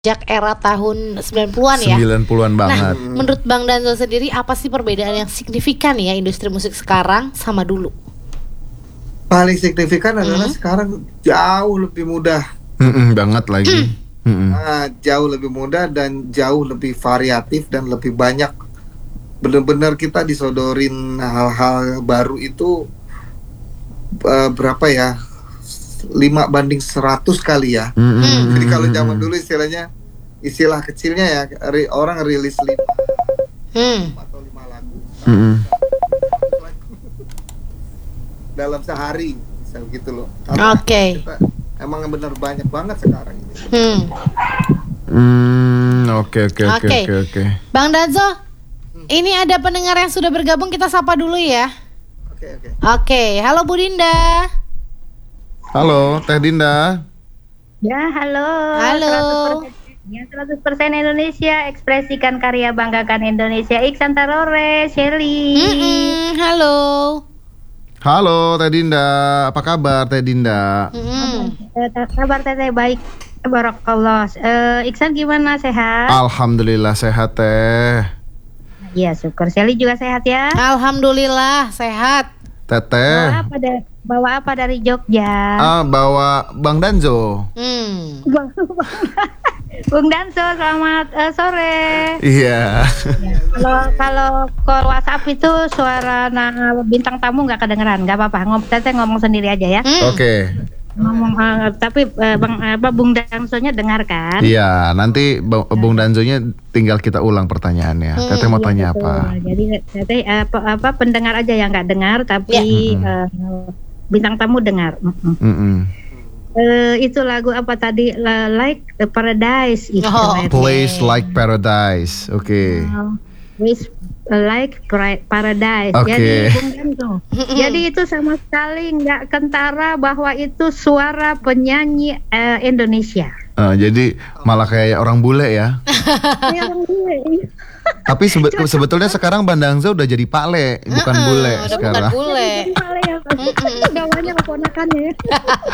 sejak era tahun 90-an ya. 90-an banget. Nah, menurut Bang Danzo sendiri apa sih perbedaan yang signifikan ya industri musik sekarang sama dulu? Paling signifikan adalah sekarang jauh lebih mudah. Banget lagi. Jauh lebih mudah dan jauh lebih variatif dan lebih banyak. Benar-benar kita disodorin hal-hal baru itu berapa ya? 5/100 kali ya. Jadi kalau zaman dulu istilah kecilnya ya, orang rilis 5 atau 5 lagu dalam sehari, misal gitu loh. Oke. Emang bener banyak banget sekarang ini. Oke. Bang Danzo, ini ada pendengar yang sudah bergabung, kita sapa dulu ya. Oke, halo Bu Dinda. Halo, Teh Dinda. Ya, halo. Halo. 100% Indonesia, ekspresikan karya, banggakan Indonesia. Iksan Tarore, Shelly. Halo. Halo, Teh Dinda. Apa kabar, Teh Dinda? Kabar Teteh baik. Barakallah. Iksan gimana, sehat? Alhamdulillah sehat, Teh. Iya, syukur. Shelly juga sehat ya? Alhamdulillah sehat. Teteh. Bawa apa dari Jogja? Bawa Bang Danzo. Bung Danzo, selamat sore. Iya. Kalau call WhatsApp itu suara bintang tamu nggak kedengeran, nggak apa-apa. Teteh ngomong sendiri aja ya. Oke. Ngomong, tapi Bung Danzo-nya dengar kan? Iya, nanti Bung Danzo-nya tinggal kita ulang pertanyaannya. Teteh mau tanya betul. apa? Jadi Teteh pendengar aja yang nggak dengar, tapi bintang tamu dengar. Itu lagu apa tadi? Like Paradise itu. Place Like Paradise. Oke. Place Like Paradise. Oke. Jadi Bung Danzo. Jadi itu sama sekali nggak kentara bahwa itu suara penyanyi Indonesia. Jadi malah kayak orang bule ya. Kayak orang bule. Tapi sebetulnya sekarang Bang Danzo udah jadi Pak bukan bule Udah sekarang. bukan bule. Gawanya keponakannya ya.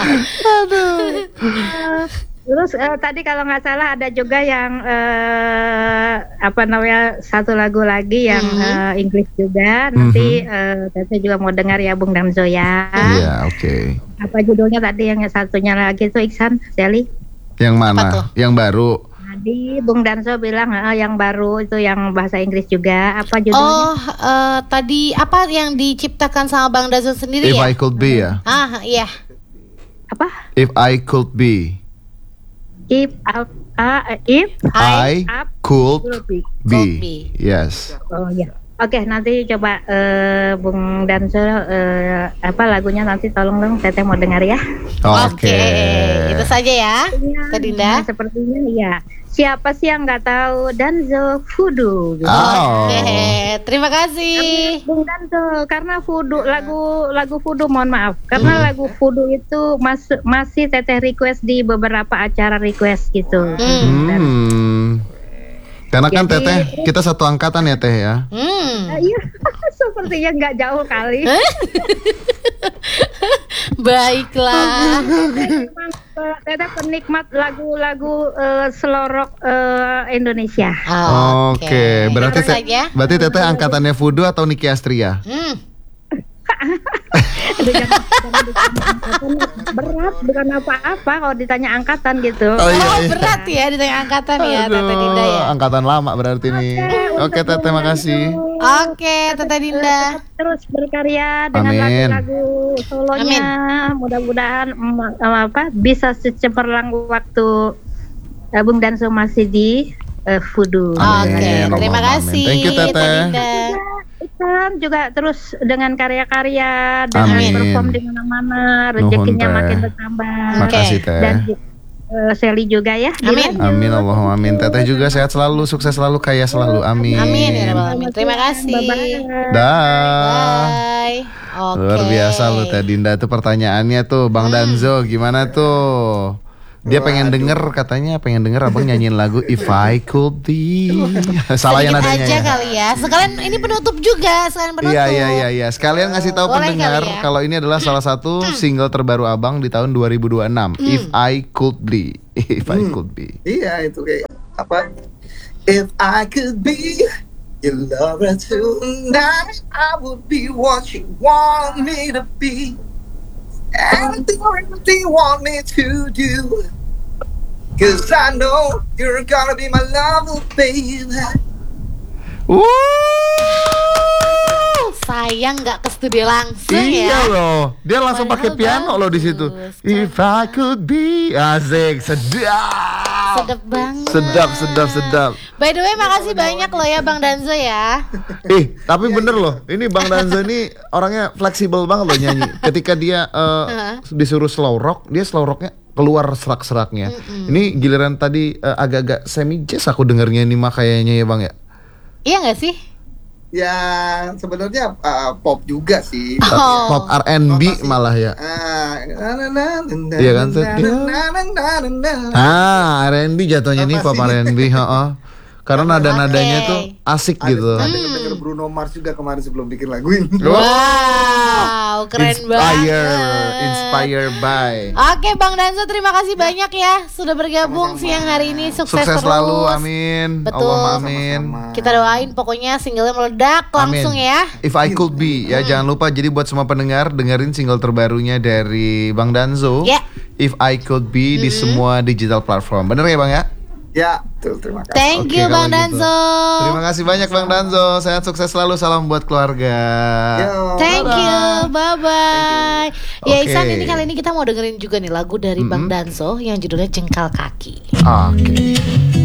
Terus tadi kalau nggak salah ada juga yang satu lagu lagi yang Inggris juga. Nanti Teteh juga mau dengar ya Bung Danzo ya. Iya, oke. Apa judulnya tadi yang satunya lagi tuh Iksan, Shelly? Yang mana? Yang baru. Tadi Bung Danzo bilang yang baru itu yang bahasa Inggris juga. Apa judulnya? Tadi apa yang diciptakan sama Bang Danzo sendiri If ya? I Could Be ya. Iya. Apa? If I Could Be. If I could be. Yes. Oh ya. Oke, nanti coba Bung Danzo lagunya nanti tolong dong Teteh mau dengar ya. Oke. Itu saja ya. Teh Dinda. Sepertinya ya. Siapa sih yang nggak tahu Danzo Voodoo? Gitu. Terima kasih. Bung Danzo, karena Voodoo lagu Voodoo, mohon maaf, karena lagu Voodoo itu masih Teteh request di beberapa acara request gitu. Karena kan Jadi, Teteh kita satu angkatan ya Teh ya. Iya, sepertinya nggak jauh kali. Baiklah. Teteh penikmat lagu-lagu selorok Indonesia. Oke. Berarti berarti Teteh angkatannya Voodoo atau Niki Astria? Berat, bukan apa-apa kalau ditanya angkatan gitu. Berat ya ditanya angkatan ya Teteh Dinda ya. Angkatan lama berarti nih. Oke Teteh, makasih. Oke Teteh Dinda. Terus berkarya dengan lagu-lagu solonya. Mudah-mudahan bisa secemerlang waktu Bung Danzo masih di Voodoo. Oke, terima kasih. Thank you Teteh. Kan juga terus dengan karya-karya, dengan perform di mana-mana, rezekinya makin bertambah. Makasih Teh. Dan Shelly juga ya. Amin Allahumma amin. Teteh juga sehat selalu, sukses selalu, kaya selalu. Amin. Amin ya rabbal alamin. Terima kasih. Dah. Bye. Luar biasa loh Teh Dinda tuh pertanyaannya tuh Bang Danzo gimana tuh? Dia pengen denger abang nyanyiin lagu If I Could Be. Salah yang Sedikit nadanya aja ya. kali ya. Sekalian ini penutup juga, Iya. Sekalian ngasih tahu Boleh pendengar kali ya. kalau ini adalah salah satu single terbaru abang di tahun 2026. If I Could Be. If I Could Be. Iya, itu kayak apa? If I could be your lover tonight, I would be what you want me to be. Anything you want me to do. 'Cause I know you're gonna be my lover, baby. sayang nggak ke studio langsung Iya ya. loh, dia langsung pakai Padahal piano loh di situ. bagus. If I could be, asik, sedap. Sedap banget. Sedap. By the way, makasih banyak loh ya Bang Danzo ya. Tapi bener loh, ini Bang Danzo ini orangnya fleksibel banget loh nyanyi. Ketika dia disuruh slow rock, dia slow rocknya keluar serak-seraknya. Ini giliran tadi agak-agak semi jazz aku dengernya ini mah kayaknya ya Bang ya. Iya nggak sih? Ya sebenarnya pop juga sih. Pop R&B malah ya. Iya kan, Seth? R&B jatuhnya nih pop R&B, karena nada-nadanya tuh asik gitu. Ada denger Bruno Mars juga kemarin sebelum bikin lagu ini. Wow, keren banget. Inspired by. Oke Bang Danzo, terima kasih banyak ya sudah bergabung siang hari ini. Sukses terus. Selalu, amin. Betul. Allahumma amin. Kita doain pokoknya singlenya meledak langsung Amin. ya. If I Could Be ya, jangan lupa jadi buat semua pendengar dengerin single terbarunya dari Bang Danzo. Ya. If I Could Be di semua digital platform. Bener ya Bang ya? Ya, betul, terima kasih. Thank Oke, you kalau Bang gitu. Danzo. Terima kasih banyak Bang Danzo. Sehat sukses selalu. Salam buat keluarga. Yo. Thank you, bye bye. Ya Oke. Iksan, ini kali ini kita mau dengerin juga nih lagu dari Bang Danzo yang judulnya Jengkal Kaki. Oke.